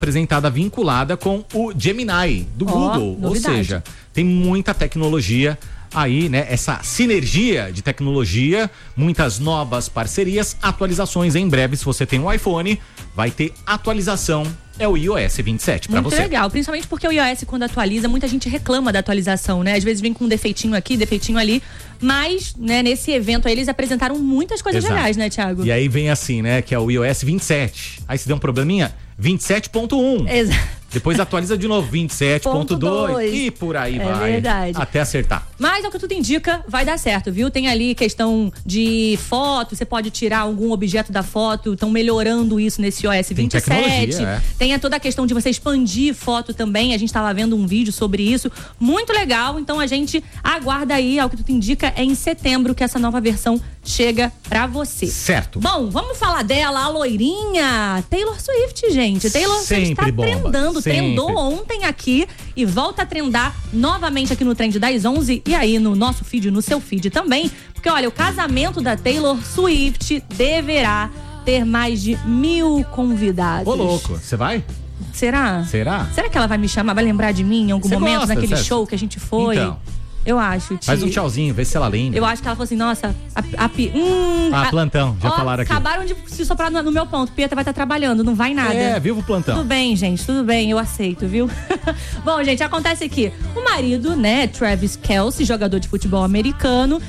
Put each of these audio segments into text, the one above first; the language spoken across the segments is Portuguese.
apresentada vinculada com o Gemini do Google. Novidade. Ou seja, tem muita tecnologia aí, né? Essa sinergia de tecnologia, muitas novas parcerias, atualizações em breve. Se você tem um iPhone, vai ter atualização. É o iOS 27 para você. Muito legal, principalmente porque o iOS, quando atualiza, muita gente reclama da atualização, né? Às vezes vem com um defeitinho aqui, defeitinho ali, mas, né, nesse evento aí eles apresentaram muitas coisas legais, né, Thiago? E aí vem assim, né, que é o iOS 27. Aí se der um probleminha, 27.1. Exato. Depois atualiza de novo, 27.2 e por aí vai. Verdade. Até acertar. Mas, ao que tudo indica, vai dar certo, viu? Tem ali questão de foto, você pode tirar algum objeto da foto, estão melhorando isso nesse iOS 27. Tem toda a questão de você expandir foto também, a gente estava vendo um vídeo sobre isso, muito legal, então a gente aguarda aí, ao que tudo indica, é em setembro que essa nova versão chega pra você. Certo. Bom, vamos falar dela, a loirinha, Taylor Swift, gente. Taylor Swift tá trendando, trendou ontem aqui e volta a trendar novamente aqui no Trend das 11 e aí no nosso feed, no seu feed também, porque olha, o casamento da Taylor Swift deverá ter mais de 1.000 convidados. Ô, louco, você vai? Será? Será Que ela vai me chamar, vai lembrar de mim em algum momento, gosta, naquele certo? show que a gente foi? Então. Eu acho, Ti. Faz um tchauzinho, vê se ela lembra. Eu acho que ela falou assim, nossa, plantão, já falaram aqui. Acabaram de se soprar no meu ponto. Pietra vai estar trabalhando, não vai nada. É, viva o plantão. Tudo bem, gente, tudo bem, eu aceito, viu? Bom, gente, acontece aqui. O marido, né, Travis Kelce, jogador de futebol americano,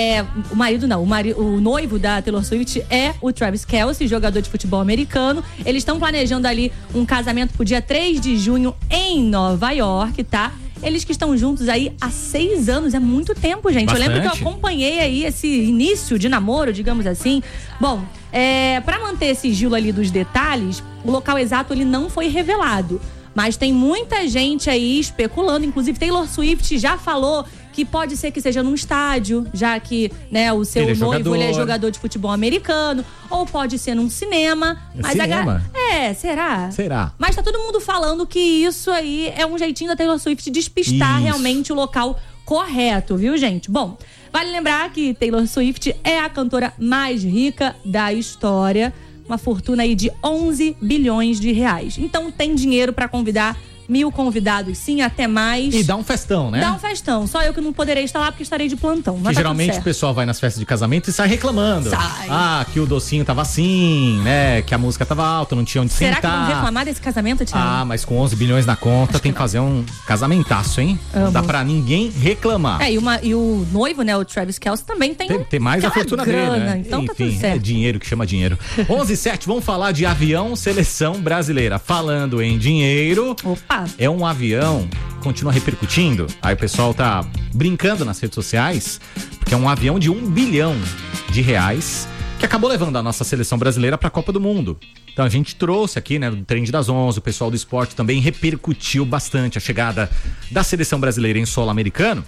o noivo da Taylor Swift é o Travis Kelce, jogador de futebol americano. Eles estão planejando ali um casamento pro dia 3 de junho em Nova York, tá? Eles que estão juntos aí há 6 anos, é muito tempo, gente. Bastante. Eu lembro que eu acompanhei aí esse início de namoro, digamos assim. Bom, pra manter esse sigilo ali dos detalhes, o local exato ele não foi revelado. Mas tem muita gente aí especulando, inclusive Taylor Swift já falou que pode ser que seja num estádio, já que, né, o seu noivo ele é jogador de futebol americano, ou pode ser num cinema. Mas cinema? Será? Será? Mas tá todo mundo falando que isso aí é um jeitinho da Taylor Swift despistar realmente o local correto, viu, gente? Bom, vale lembrar que Taylor Swift é a cantora mais rica da história, uma fortuna aí de 11 bilhões de reais. Então tem dinheiro pra convidar 1.000 convidados, sim, até mais. E dá um festão, né? Dá um festão. Só eu que não poderei estar lá porque estarei de plantão. Mas geralmente o pessoal vai nas festas de casamento e sai reclamando. Que o docinho tava assim, né? Que a música tava alta, não tinha onde sentar. Será que vão reclamar desse casamento, Thiago? Mas com 11 bilhões na conta tem que fazer um casamentaço, hein? Não dá pra ninguém reclamar. E o noivo, né, o Travis Kelce, também tem mais a fortuna grana, dele, né? Então enfim, tá tudo certo. É dinheiro que chama dinheiro. 11h07, vamos falar de avião seleção brasileira. Falando em dinheiro. Opa! É um avião, continua repercutindo. Aí o pessoal tá brincando nas redes sociais, porque é um avião de 1 bilhão de reais que acabou levando a nossa seleção brasileira para a Copa do Mundo. Então a gente trouxe aqui, né, no Trend das 11, o pessoal do esporte também repercutiu bastante a chegada da seleção brasileira em solo americano.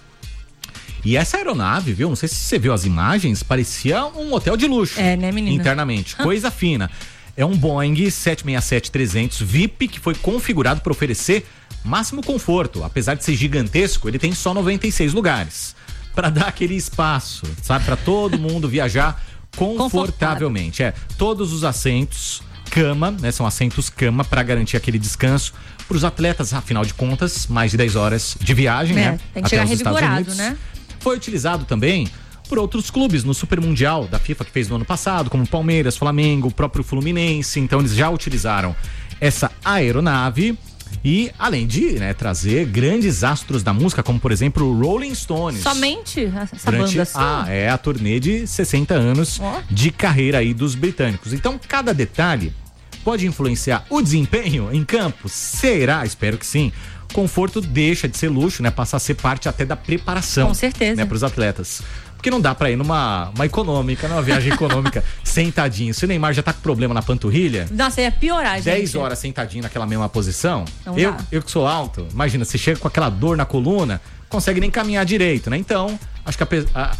E essa aeronave, viu? Não sei se você viu as imagens, parecia um hotel de luxo. É, né, menina? Internamente, coisa fina. É um Boeing 767-300 VIP que foi configurado para oferecer máximo conforto. Apesar de ser gigantesco, ele tem só 96 lugares. Para dar aquele espaço, sabe? Para todo mundo viajar confortavelmente. Todos os assentos cama, né? São assentos cama para garantir aquele descanso para os atletas, afinal de contas, mais de 10 horas de viagem, né? Tem que chegar revigorado, né? Foi utilizado também por outros clubes no Super Mundial da FIFA que fez no ano passado, como Palmeiras, Flamengo, o próprio Fluminense. Então eles já utilizaram essa aeronave. E além de, né, trazer grandes astros da música, como por exemplo o Rolling Stones. Somente essa banda assim? É a turnê de 60 anos de carreira aí dos britânicos. Então cada detalhe pode influenciar o desempenho em campo? Será? Espero que sim. Conforto deixa de ser luxo, né? Passa a ser parte até da preparação. Com certeza. Né, para os atletas. Porque não dá pra ir numa econômica, numa viagem econômica, sentadinho. Se o Neymar já tá com problema na panturrilha... Nossa, ia piorar, gente. 10 horas sentadinho naquela mesma posição. Eu que sou alto, imagina, você chega com aquela dor na coluna, consegue nem caminhar direito, né? Então, acho que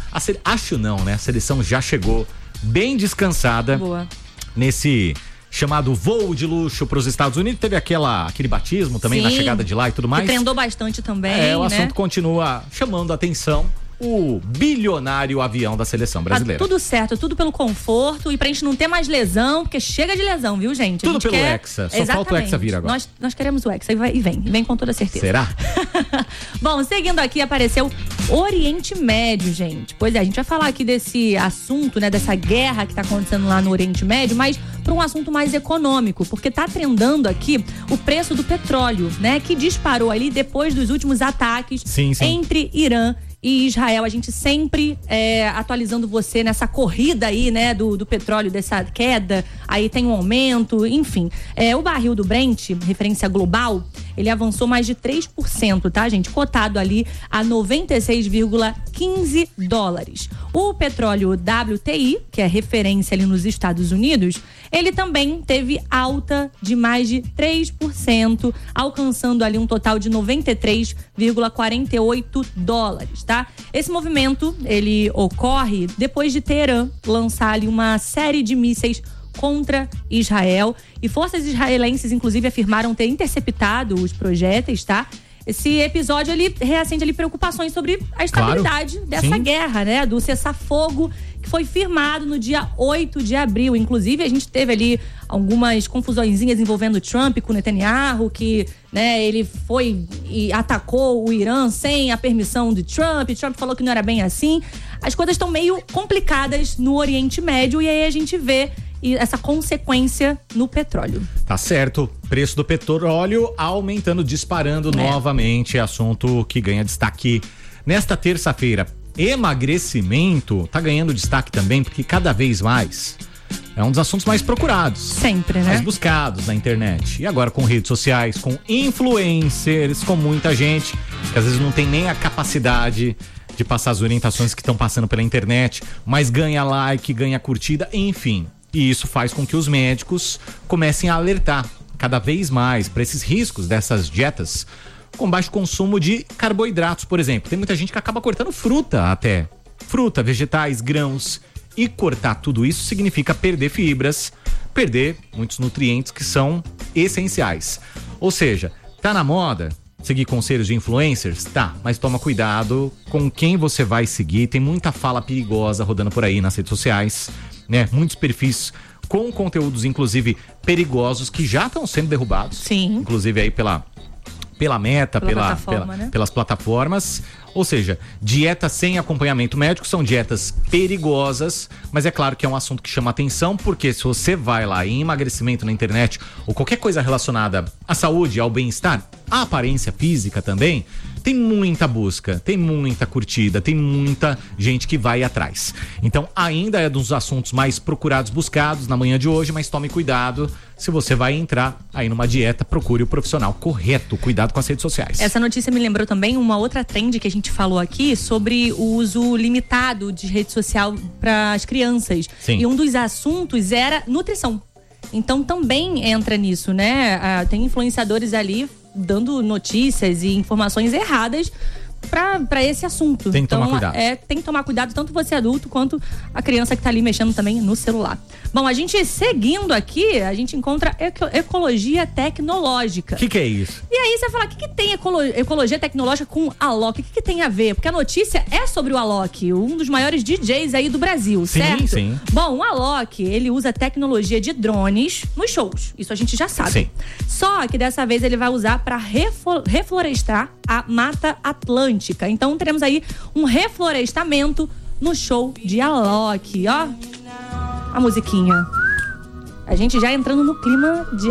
a seleção já chegou bem descansada. Boa. Nesse chamado voo de luxo para os Estados Unidos. Teve aquele batismo também na chegada de lá e tudo mais. Que trendou bastante também, o assunto continua chamando a atenção. o bilionário avião da seleção brasileira. Tá tudo certo, tudo pelo conforto e pra gente não ter mais lesão, porque chega de lesão, viu, gente? Tudo pelo Hexa, só falta o Hexa vir agora. Nós queremos o Hexa e vem com toda certeza. Será? Bom, seguindo aqui, apareceu Oriente Médio, gente. Pois é, a gente vai falar aqui desse assunto, né, dessa guerra que tá acontecendo lá no Oriente Médio, mas para um assunto mais econômico, porque tá trendando aqui o preço do petróleo, né, que disparou ali depois dos últimos ataques entre Irã e Israel. A gente sempre atualizando você nessa corrida aí, né, do petróleo, dessa queda, aí tem um aumento, enfim. O barril do Brent, referência global, ele avançou mais de 3%, tá, gente? Cotado ali a 96,15 dólares. O petróleo WTI, que é referência ali nos Estados Unidos, ele também teve alta de mais de 3%, alcançando ali um total de 93,48 dólares, tá? Esse movimento, ele ocorre depois de Teherã lançar ali uma série de mísseis contra Israel, e forças israelenses inclusive afirmaram ter interceptado os projéteis, tá? Esse episódio, ele reacende ali preocupações sobre a estabilidade dessa guerra, né? Do cessar-fogo que foi firmado no dia 8 de abril. Inclusive, a gente teve ali algumas confusõezinhas envolvendo Trump com Netanyahu, que, né, ele foi e atacou o Irã sem a permissão de Trump. Trump falou que não era bem assim. As coisas estão meio complicadas no Oriente Médio e aí a gente vê essa consequência no petróleo. Tá certo. Preço do petróleo aumentando, disparando novamente. Assunto que ganha destaque nesta terça-feira. Emagrecimento tá ganhando destaque também, porque cada vez mais é um dos assuntos mais procurados. Sempre, né? Mais buscados na internet. E agora com redes sociais, com influencers, com muita gente que às vezes não tem nem a capacidade de passar as orientações que estão passando pela internet, mas ganha like, ganha curtida, enfim. E isso faz com que os médicos comecem a alertar cada vez mais para esses riscos dessas dietas com baixo consumo de carboidratos, por exemplo. Tem muita gente que acaba cortando fruta até. Fruta, vegetais, grãos. E cortar tudo isso significa perder fibras, perder muitos nutrientes que são essenciais. Ou seja, tá na moda seguir conselhos de influencers? Tá, mas toma cuidado com quem você vai seguir. Tem muita fala perigosa rodando por aí nas redes sociais, né? Muitos perfis com conteúdos, inclusive, perigosos, que já estão sendo derrubados. Sim. Inclusive aí pela Meta, pelas plataformas. Ou seja, dietas sem acompanhamento médico são dietas perigosas, mas é claro que é um assunto que chama atenção, porque se você vai lá em emagrecimento na internet ou qualquer coisa relacionada à saúde, ao bem-estar, à aparência física também, tem muita busca, tem muita curtida, tem muita gente que vai atrás. Então ainda é dos assuntos mais procurados, buscados na manhã de hoje, mas tome cuidado. Se você vai entrar aí numa dieta, procure o profissional correto. Cuidado com as redes sociais. Essa notícia me lembrou também uma outra trend que a gente falou aqui sobre o uso limitado de rede social para as crianças. Sim. E um dos assuntos era nutrição. Então também entra nisso, né? Tem influenciadores ali dando notícias e informações erradas para esse assunto. Tem que tomar cuidado. Tem que tomar cuidado, tanto você adulto quanto a criança que tá ali mexendo também no celular. Bom, a gente seguindo aqui, a gente encontra ecologia tecnológica. O que é isso? E aí você fala, o que tem ecologia tecnológica com Alok? O que tem a ver? Porque a notícia é sobre o Alok, um dos maiores DJs aí do Brasil, certo? Sim. Bom, o Alok, ele usa tecnologia de drones nos shows. Isso a gente já sabe. Sim. Só que dessa vez ele vai usar para reflorestar a Mata Atlântica. Então teremos aí um reflorestamento no show de Alok, ó. A musiquinha. A gente já entrando no clima de...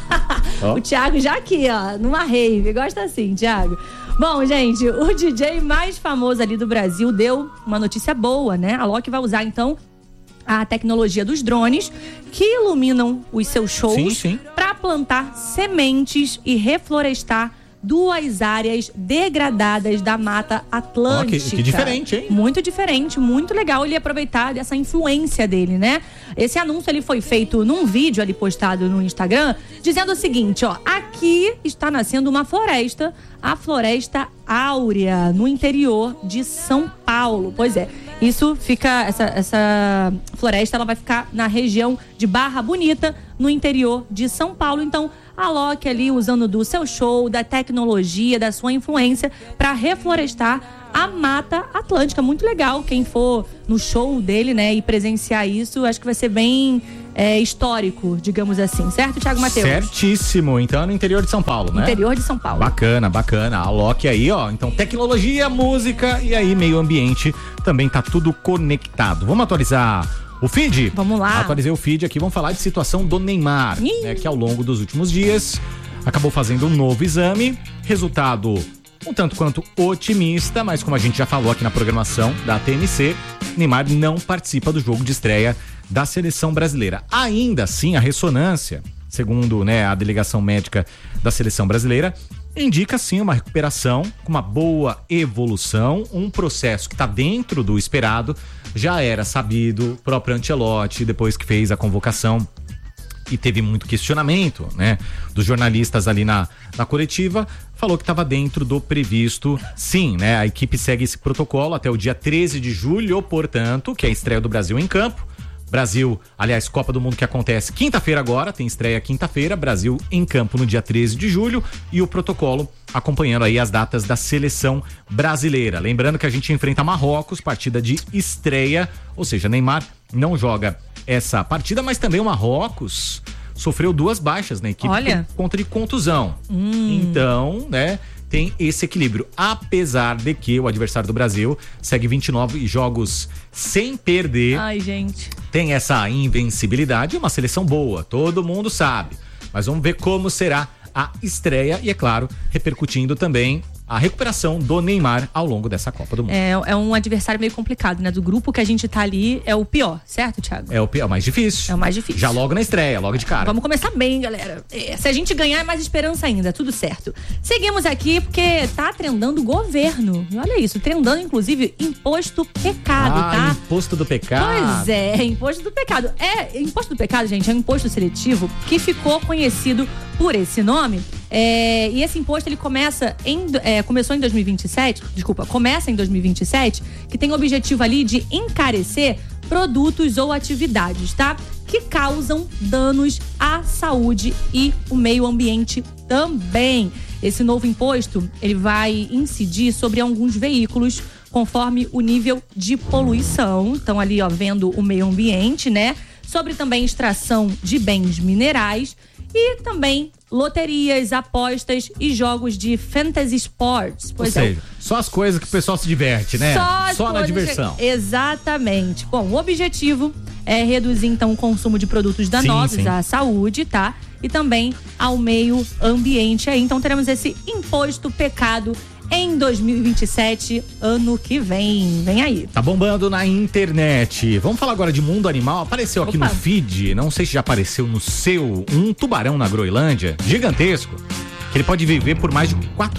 O Thiago já aqui, ó, numa rave. Gosta assim, Thiago. Bom, gente, o DJ mais famoso ali do Brasil deu uma notícia boa, né? A Alok vai usar, então, a tecnologia dos drones que iluminam os seus shows para plantar sementes e reflorestar 2 áreas degradadas da Mata Atlântica. Que diferente, hein? Muito diferente, muito legal ele aproveitar dessa influência dele, né? Esse anúncio ele foi feito num vídeo ali postado no Instagram, dizendo o seguinte, ó: aqui está nascendo uma floresta, a Floresta Áurea, no interior de São Paulo. Pois é, isso fica, essa floresta ela vai ficar na região de Barra Bonita, no interior de São Paulo. Então, A Loki ali usando do seu show, da tecnologia, da sua influência para reflorestar a Mata Atlântica. Muito legal. Quem for no show dele, né, e presenciar isso, acho que vai ser bem histórico, digamos assim. Certo, Thiago Matheus? Certíssimo. Então é no interior de São Paulo, né? Interior de São Paulo. Bacana, bacana. A Loki aí, ó. Então tecnologia, música e aí meio ambiente também tá tudo conectado. Vamos atualizar o feed? Vamos lá. Atualizei o feed aqui, vamos falar de situação do Neymar, né, que ao longo dos últimos dias acabou fazendo um novo exame, resultado um tanto quanto otimista, mas como a gente já falou aqui na programação da TMC, Neymar não participa do jogo de estreia da seleção brasileira. Ainda assim, a ressonância, segundo, né, a delegação médica da seleção brasileira, indica sim uma recuperação com uma boa evolução, um processo que está dentro do esperado. Já era sabido, o próprio Ancelotti, depois que fez a convocação e teve muito questionamento, né, dos jornalistas ali na coletiva, falou que estava dentro do previsto. Sim, né, a equipe segue esse protocolo até o dia 13 de julho, portanto, que é a estreia do Brasil em campo. Brasil, aliás, Copa do Mundo que acontece quinta-feira agora, tem estreia quinta-feira, Brasil em campo no dia 13 de julho e o protocolo acompanhando aí as datas da seleção brasileira. Lembrando que a gente enfrenta Marrocos, partida de estreia, ou seja, Neymar não joga essa partida, mas também o Marrocos sofreu 2 baixas na equipe por conta de contusão. Então, né, tem esse equilíbrio, apesar de que o adversário do Brasil segue 29 jogos sem perder. Ai, gente. Tem essa invencibilidade, uma seleção boa, todo mundo sabe. Mas vamos ver como será a estreia e, é claro, repercutindo também a recuperação do Neymar ao longo dessa Copa do Mundo. É um adversário meio complicado, né? Do grupo que a gente tá ali, é o pior, certo, Thiago? É o pior, mais difícil. É o mais difícil. Já logo na estreia, logo de cara. Vamos começar bem, galera. Se a gente ganhar, é mais esperança ainda, tudo certo. Seguimos aqui porque tá trendando o governo. E olha isso, trendando inclusive imposto pecado, tá? Imposto do pecado. Pois é, imposto do pecado. Imposto do pecado, gente, é um imposto seletivo que ficou conhecido por esse nome. E esse imposto ele começa em 2027, começa em 2027, que tem o objetivo ali de encarecer produtos ou atividades, tá? Que causam danos à saúde e o meio ambiente também. Esse novo imposto, ele vai incidir sobre alguns veículos conforme o nível de poluição. Então ali, ó, vendo o meio ambiente, né? Sobre também extração de bens minerais e também loterias, apostas e jogos de fantasy sports. Ou seja, só as coisas que o pessoal se diverte, né? Só na diversão. Exatamente. Bom, o objetivo é reduzir então o consumo de produtos danosos à saúde, tá? E também ao meio ambiente aí. Então teremos esse imposto pecado em 2027, ano que vem. Vem aí. Tá bombando na internet. Vamos falar agora de mundo animal. Apareceu aqui no feed, não sei se já apareceu no seu, um tubarão na Groenlândia, gigantesco, que ele pode viver por mais de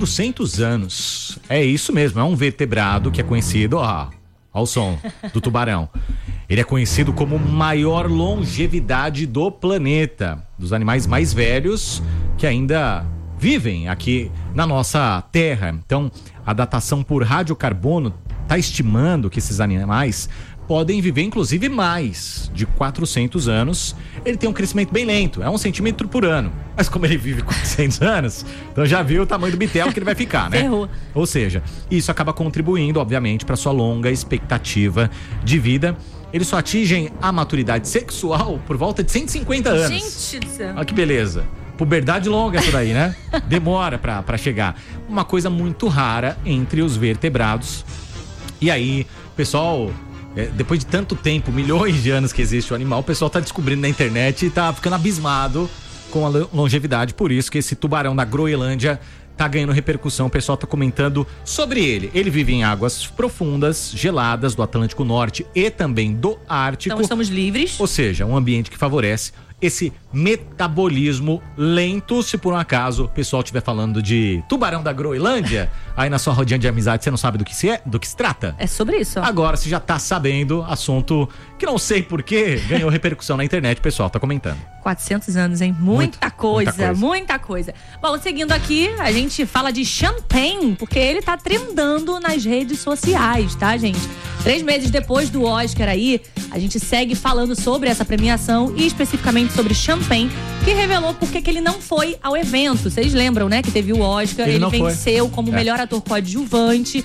400 anos. É isso mesmo, é um vertebrado que é conhecido, ó o som do tubarão. Ele é conhecido como maior longevidade do planeta, dos animais mais velhos que ainda vivem aqui na nossa terra. Então, a datação por radiocarbono está estimando que esses animais podem viver inclusive mais de 400 anos. Ele tem um crescimento bem lento, é 1 centímetro por ano. Mas como ele vive 400 anos, então já viu o tamanho do bitelo que ele vai ficar, né? Ferrou. Ou seja, isso acaba contribuindo, obviamente, para sua longa expectativa de vida. Eles só atingem a maturidade sexual por volta de 150 anos. Gente do céu. Olha que beleza. Puberdade longa essa daí, né? Demora pra chegar. Uma coisa muito rara entre os vertebrados. E aí, pessoal, depois de tanto tempo, milhões de anos que existe o animal, o pessoal tá descobrindo na internet e tá ficando abismado com a longevidade. Por isso que esse tubarão na Groenlândia tá ganhando repercussão. O pessoal tá comentando sobre ele. Ele vive em águas profundas, geladas do Atlântico Norte e também do Ártico. Então estamos livres. Ou seja, um ambiente que favorece esse metabolismo lento. Se por um acaso o pessoal estiver falando de tubarão da Groenlândia, aí na sua rodinha de amizade você não sabe do que se trata? É sobre isso. Ó. Agora você já tá sabendo, assunto que não sei porquê ganhou repercussão na internet, o pessoal tá comentando. 400 anos, hein? Muita coisa. Bom, seguindo aqui, a gente fala de Champagne, porque ele tá trendando nas redes sociais, tá, gente? 3 meses depois do Oscar aí, a gente segue falando sobre essa premiação e especificamente sobre Champagne, que revelou porque que ele não foi ao evento. Vocês lembram, né? Que teve o Oscar, ele venceu como melhor ator coadjuvante,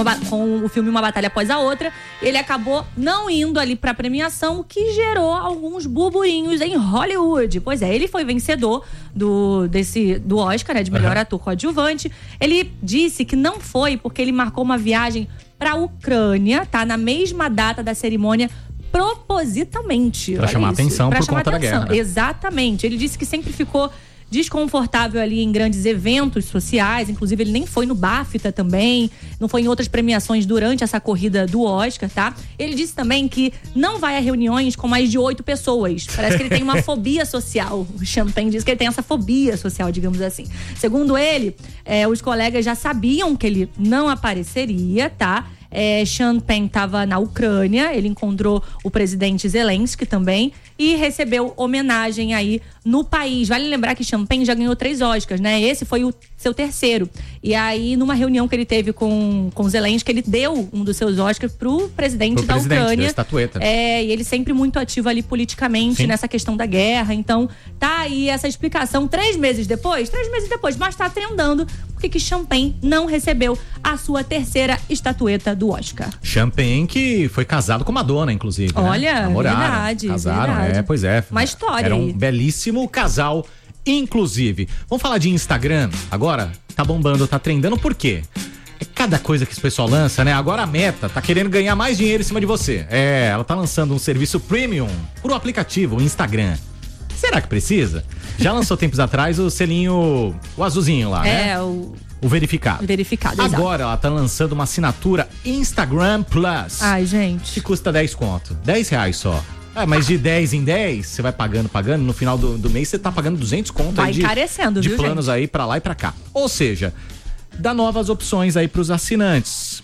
com o filme Uma Batalha Após a Outra. Ele acabou não indo ali pra premiação, o que gerou alguns burburinhos em Hollywood. Pois é, ele foi vencedor do Oscar, né? De melhor ator coadjuvante. Ele disse que não foi porque ele marcou uma viagem pra Ucrânia, tá? Na mesma data da cerimônia, propositalmente. Pra chamar atenção por conta da guerra. Né? Exatamente. Ele disse que sempre ficou desconfortável ali em grandes eventos sociais, inclusive ele nem foi no BAFTA também, não foi em outras premiações durante essa corrida do Oscar, tá? Ele disse também que não vai a reuniões com mais de 8 pessoas. Parece que ele tem uma fobia social. O Champagne diz que ele tem essa fobia social, digamos assim. Segundo ele, os colegas já sabiam que ele não apareceria, tá? Champagne estava na Ucrânia, ele encontrou o presidente Zelensky também e recebeu homenagem aí no país. Vale lembrar que Champagne já ganhou 3 Oscars, né? Esse foi o seu terceiro. E aí, numa reunião que ele teve com Zelensky, ele deu um dos seus Oscars pro presidente da Ucrânia. Da estatueta. E ele sempre muito ativo ali politicamente nessa questão da guerra. Então, tá aí essa explicação 3 meses depois, mas tá trendando porque Champagne não recebeu a sua terceira estatueta do Oscar. Champagne que foi casado com Madonna, inclusive. Olha, né? Namoraram, verdade. casaram, pois é. Uma história. Era um belíssimo casal, inclusive. Vamos falar de Instagram agora? Tá bombando, tá trendando, por quê? É cada coisa que esse pessoal lança, né? Agora a Meta tá querendo ganhar mais dinheiro em cima de você. Ela tá lançando um serviço premium pro aplicativo, o Instagram. Será que precisa? Já lançou tempos atrás o selinho, o azulzinho lá, né? O verificado. Verificado, Agora ela tá lançando uma assinatura Instagram Plus. Ai, gente. Que custa 10 conto. R$10 só. Mas de 10 em 10, você vai pagando. No final do mês você tá pagando 200 conto. Vai encarecendo, de planos, gente? Aí pra lá e pra cá. Ou seja, dá novas opções aí pros assinantes.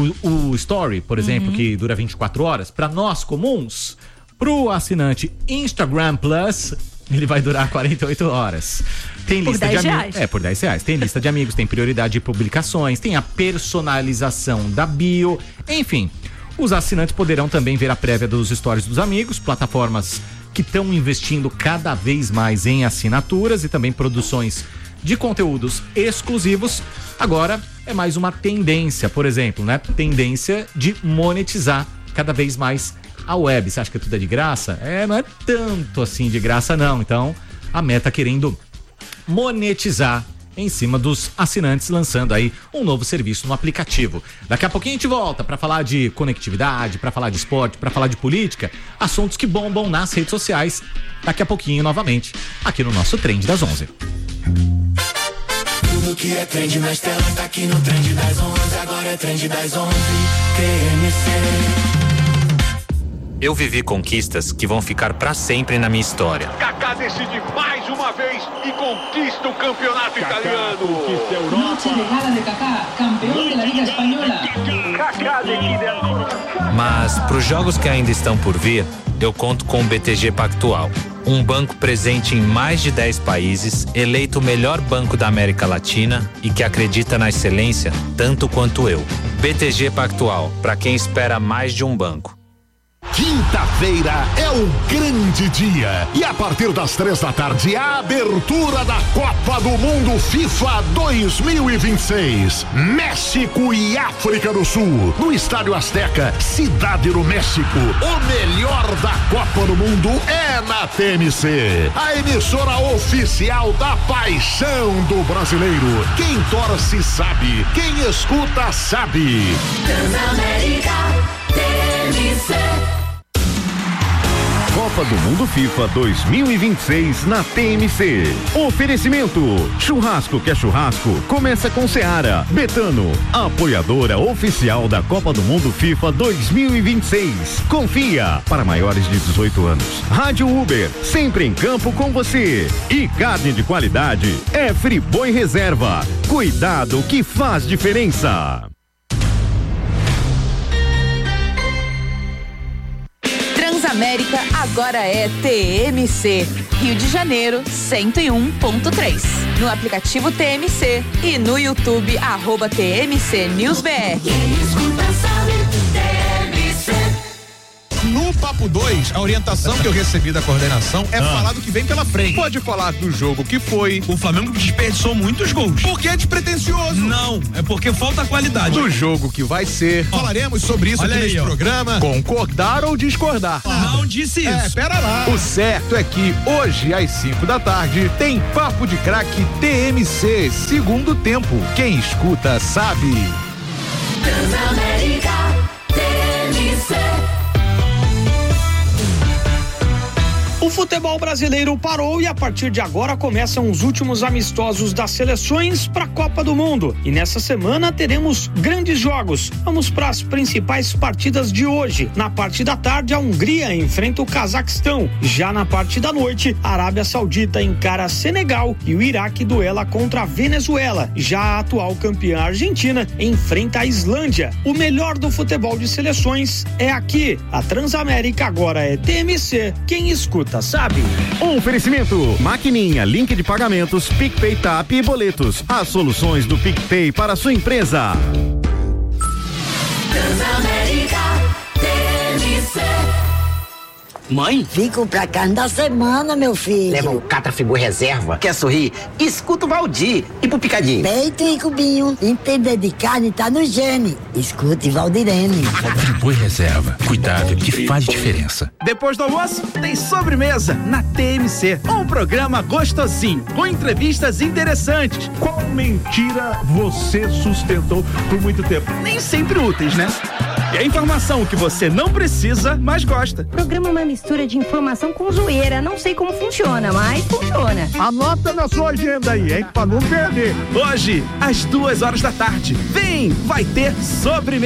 O Story, por exemplo, que dura 24 horas, pra nós comuns, pro assinante Instagram Plus, ele vai durar 48 horas. Tem lista por R$10. Por R$10. Tem lista de amigos, tem prioridade de publicações, tem a personalização da bio, enfim. Os assinantes poderão também ver a prévia dos stories dos amigos, plataformas que estão investindo cada vez mais em assinaturas e também produções de conteúdos exclusivos. Agora é mais uma tendência, por exemplo, né? Tendência de monetizar cada vez mais a web. Você acha que tudo é de graça? Não é tanto assim de graça não. Então a Meta querendo monetizar em cima dos assinantes, lançando aí um novo serviço no aplicativo. Daqui a pouquinho a gente volta para falar de conectividade, para falar de esporte, para falar de política, assuntos que bombam nas redes sociais. Daqui a pouquinho novamente aqui no nosso Trend das 11. Tudo que é trend nas telas tá aqui no Trend das 11. Agora é Trend das 11. TMC. Eu vivi conquistas que vão ficar pra sempre na minha história. Kaká decide mais uma vez e conquista o campeonato italiano. Conquista a Europa. Noche de gala de Kaká, campeão da Liga Espanhola. Kaká decide ancora. Mas pros jogos que ainda estão por vir, eu conto com o BTG Pactual. Um banco presente em mais de 10 países, eleito o melhor banco da América Latina e que acredita na excelência tanto quanto eu. BTG Pactual, para quem espera mais de um banco. Quinta-feira é o grande dia e a partir das 3 da tarde a abertura da Copa do Mundo FIFA 2026, México e África do Sul, no Estádio Azteca, Cidade do México. O melhor da Copa do Mundo é na TMC, a emissora oficial da paixão do brasileiro. Quem torce sabe, quem escuta sabe. Transamérica, TMC. Copa do Mundo FIFA 2026 na TMC. Oferecimento: churrasco que é churrasco, começa com Seara. Betano, apoiadora oficial da Copa do Mundo FIFA 2026. Confia, para maiores de 18 anos. Rádio Uber, sempre em campo com você. E carne de qualidade é Friboi Reserva. Cuidado que faz diferença. Transamérica agora é TMC, Rio de Janeiro 101.3. No aplicativo TMC e no YouTube @TMC News BR. Quem escuta sabe, TMC. No Papo 2, a orientação que eu recebi da coordenação é falar do que vem pela frente. Pode falar do jogo que foi. O Flamengo desperdiçou muitos gols. Porque é despretensioso. Não, é porque falta qualidade. Do jogo que vai ser. Falaremos sobre isso aqui neste programa. Concordar ou discordar. Não disse isso. Pera lá. O certo é que hoje, às 5 da tarde, tem Papo de Craque TMC, segundo tempo. Quem escuta sabe. Transamérica TMC. O futebol brasileiro parou e a partir de agora começam os últimos amistosos das seleções para a Copa do Mundo. E nessa semana teremos grandes jogos. Vamos para as principais partidas de hoje. Na parte da tarde, a Hungria enfrenta o Cazaquistão. Já na parte da noite, a Arábia Saudita encara Senegal e o Iraque duela contra a Venezuela. Já a atual campeã Argentina enfrenta a Islândia. O melhor do futebol de seleções é aqui. A Transamérica agora é TMC. Quem escuta sabe. Oferecimento: Maquininha, link de pagamentos, PicPay, TAP e boletos. As soluções do PicPay para a sua empresa. Transamérica TMC. Mãe? Fico pra carne da semana, meu filho. Leva o Catrafigur Reserva. Quer sorrir? Escuta o Valdir. E pro Picadinho? Peito e cubinho. Entender de carne tá no gene. Escute Valdirene. Catrafigur Reserva. Cuidado que faz diferença. Depois do almoço, tem sobremesa na TMC. Um programa gostosinho, com entrevistas interessantes. Qual mentira você sustentou por muito tempo? Nem sempre úteis, né? E a informação que você não precisa, mas gosta. Programa é uma mistura de informação com zoeira. Não sei como funciona, mas funciona. Anota na sua agenda aí, hein? Pra não perder. Hoje, às 2 horas da tarde. Vem, vai ter sobremesa.